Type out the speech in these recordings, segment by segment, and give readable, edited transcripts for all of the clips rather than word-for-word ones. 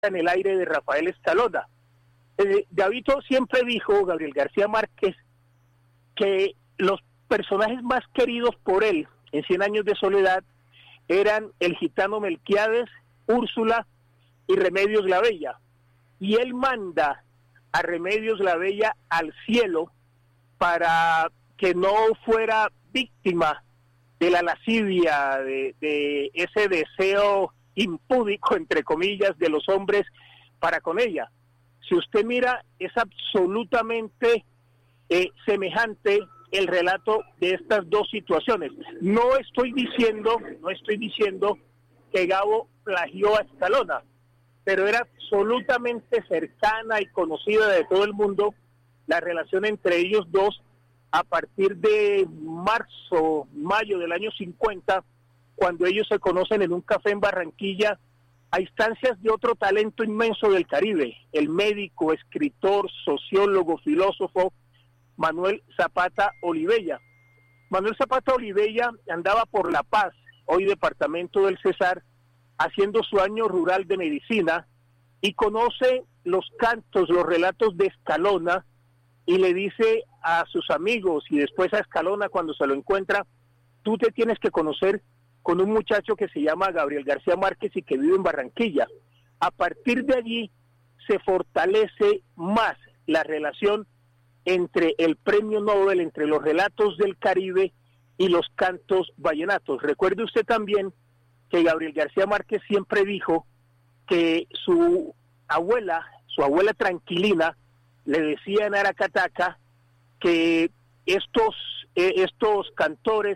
en el aire de Rafael Escalona. Gabito siempre dijo, Gabriel García Márquez, que los personajes más queridos por él en 100 años de soledad eran el gitano Melquiades, Úrsula y Remedios la Bella. Y él manda a Remedios la Bella al cielo para que no fuera víctima de la lascivia, de ese deseo impúdico, entre comillas, de los hombres para con ella. Si usted mira, es absolutamente semejante el relato de estas dos situaciones. No estoy diciendo que Gabo plagió a Escalona, pero era absolutamente cercana y conocida de todo el mundo la relación entre ellos dos a partir de mayo del año 50, cuando ellos se conocen en un café en Barranquilla, a instancias de otro talento inmenso del Caribe, el médico, escritor, sociólogo, filósofo, Manuel Zapata Olivella. Manuel Zapata Olivella andaba por La Paz, hoy departamento del Cesar, haciendo su año rural de medicina, y conoce los cantos, los relatos de Escalona, y le dice a sus amigos y después a Escalona cuando se lo encuentra: tú te tienes que conocer con un muchacho que se llama Gabriel García Márquez y que vive en Barranquilla. A partir de allí se fortalece más la relación entre el premio Nobel, entre los relatos del Caribe y los cantos vallenatos. Recuerde usted también que Gabriel García Márquez siempre dijo que su abuela Tranquilina, le decía en Aracataca que estos cantores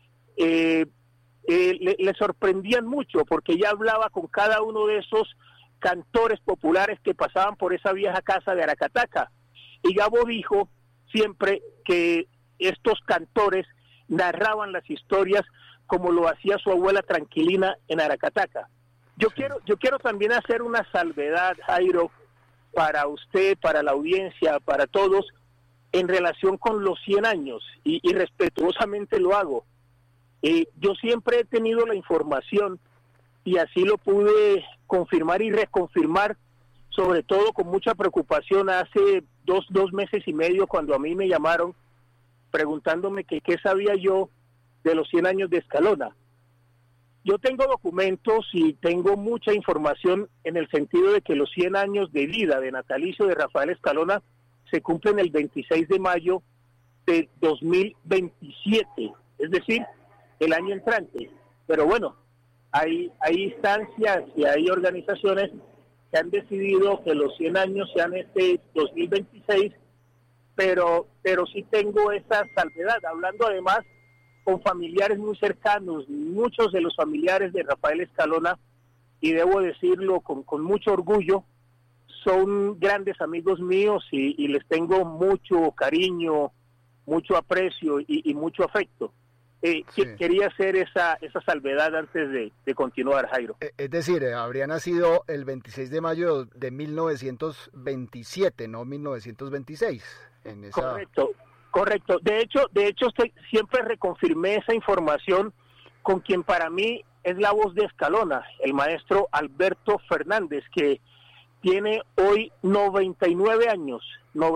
le sorprendían mucho, porque ella hablaba con cada uno de esos cantores populares que pasaban por esa vieja casa de Aracataca. Y Gabo dijo siempre que estos cantores narraban las historias como lo hacía su abuela Tranquilina en Aracataca. Yo quiero también hacer una salvedad, Jairo, para usted, para la audiencia, para todos, en relación con los 100 años, y respetuosamente lo hago. Yo siempre he tenido la información, y así lo pude confirmar y reconfirmar, sobre todo con mucha preocupación hace dos meses y medio, cuando a mí me llamaron preguntándome que qué sabía yo de los 100 años de Escalona. Yo tengo documentos y tengo mucha información en el sentido de que los 100 años de vida de natalicio de Rafael Escalona se cumplen el 26 de mayo de 2027, es decir, el año entrante. Pero bueno, hay instancias y hay organizaciones que han decidido que los 100 años sean este 2026, pero sí tengo esa salvedad, hablando además con familiares muy cercanos, muchos de los familiares de Rafael Escalona, y debo decirlo con mucho orgullo, son grandes amigos míos y les tengo mucho cariño, mucho aprecio y mucho afecto. Sí. Quería hacer esa salvedad antes de continuar, Jairo. Es decir, habría nacido el 26 de mayo de 1927, no 1926. En esa... Correcto. De hecho siempre reconfirmé esa información con quien para mí es la voz de Escalona, el maestro Alberto Fernández, que tiene hoy 99 años,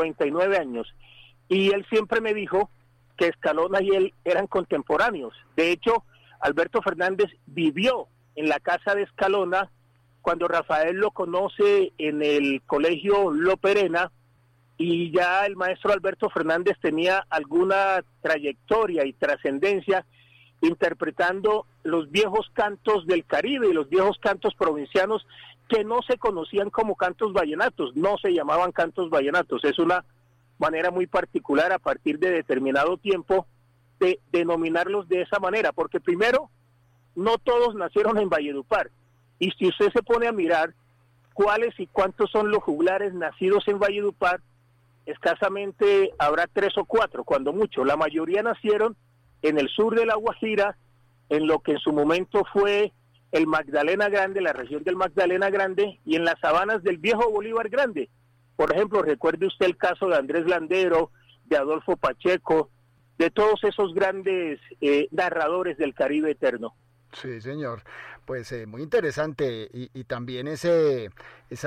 y él siempre me dijo que Escalona y él eran contemporáneos. De hecho, Alberto Fernández vivió en la casa de Escalona cuando Rafael lo conoce en el colegio Lo Perena, y ya el maestro Alberto Fernández tenía alguna trayectoria y trascendencia interpretando los viejos cantos del Caribe y los viejos cantos provincianos que no se conocían como cantos vallenatos, no se llamaban cantos vallenatos. Es una manera muy particular a partir de determinado tiempo de denominarlos de esa manera, porque primero, no todos nacieron en Valledupar, y si usted se pone a mirar cuáles y cuántos son los juglares nacidos en Valledupar, escasamente habrá 3 o 4, cuando mucho. La mayoría nacieron en el sur de La Guajira, en lo que en su momento fue el Magdalena Grande, la región del Magdalena Grande, y en las sabanas del viejo Bolívar Grande. Por ejemplo, recuerde usted el caso de Andrés Landero, de Adolfo Pacheco, de todos esos grandes narradores del Caribe eterno. Sí, señor. Pues muy interesante y también esa